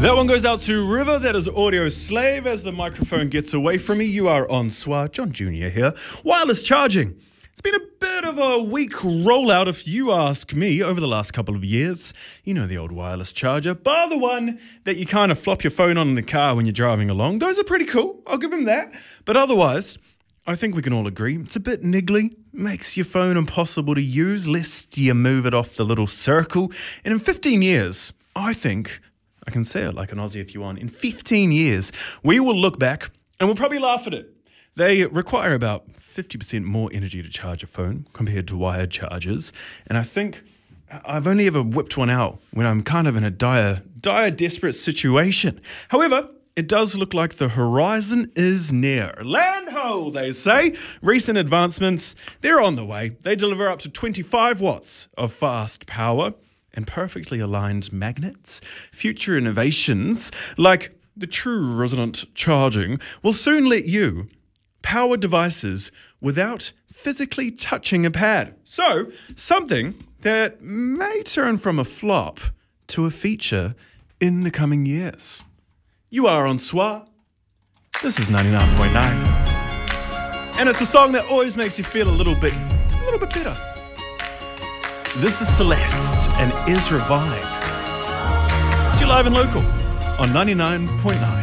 That one goes out to River. That is Audio Slave. As the microphone gets away from me, you are on Soir. John Jr. here. Wireless charging. It's been a bit of a weak rollout, if you ask me, over the last couple of years. You know the old wireless charger, bar the one that you kind of flop your phone on in the car when you're driving along. Those are pretty cool. I'll give them that. But otherwise, I think we can all agree it's a bit niggly. Makes your phone impossible to use, lest you move it off the little circle. And in 15 years, I think, I can say it like an Aussie if you want, in 15 years, we will look back and we'll probably laugh at it. They require about 50% more energy to charge a phone compared to wired chargers. And I think I've only ever whipped one out when I'm kind of in a dire, desperate situation. However, it does look like the horizon is near. Land ho, they say. Recent advancements, they're on the way. They deliver up to 25 watts of fast power and perfectly aligned magnets. Future innovations, like the true resonant charging, will soon let you power devices without physically touching a pad. So, something that may turn from a flop to a feature in the coming years. You are on Soir. This is 99.9. And it's a song that always makes you feel a little bit better. This is Celeste and Ezra Vine. It's you live and local on 99.9.